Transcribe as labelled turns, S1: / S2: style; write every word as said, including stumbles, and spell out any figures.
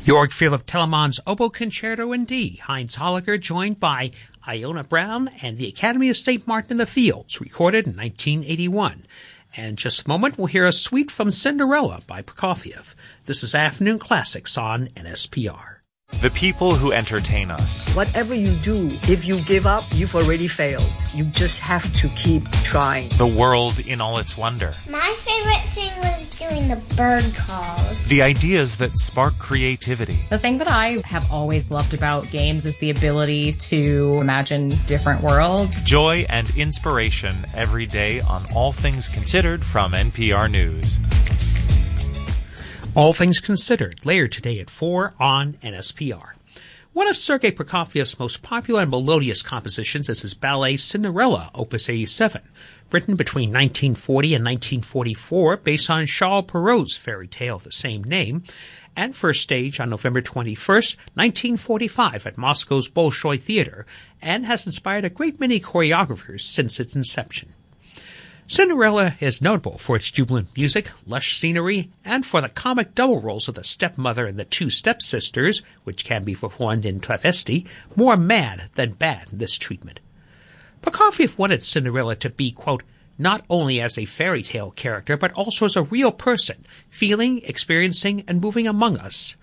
S1: Georg Philipp Telemann's Oboe Concerto in D. Heinz Holliger joined by Iona Brown and the Academy of Saint Martin in the Fields, recorded in nineteen eighty-one. And in just a moment, we'll hear a suite from Cinderella by Prokofiev. This is Afternoon Classics on N S P R.
S2: The people who entertain us.
S3: Whatever you do, if you give up, you've already failed. You just have to keep trying.
S2: The world in all its wonder.
S4: My favorite thing was doing the bird calls.
S2: The ideas that spark creativity.
S5: The thing that I have always loved about games is the ability to imagine different worlds.
S2: Joy and inspiration every day on All Things Considered from N P R News.
S1: All Things Considered, later today at four on N S P R. One of Sergei Prokofiev's most popular and melodious compositions is his ballet Cinderella, Opus eighty-seven, written between nineteen forty and nineteen forty-four, based on Charles Perrault's fairy tale of the same name, and first staged on November twenty-first, nineteen forty-five at Moscow's Bolshoi Theater, and has inspired a great many choreographers since its inception. Cinderella is notable for its jubilant music, lush scenery, and for the comic double roles of the stepmother and the two stepsisters, which can be performed in travesti, more mad than bad in this treatment. Prokofiev wanted Cinderella to be, quote, not only as a fairy tale character, but also as a real person, feeling, experiencing, and moving among us.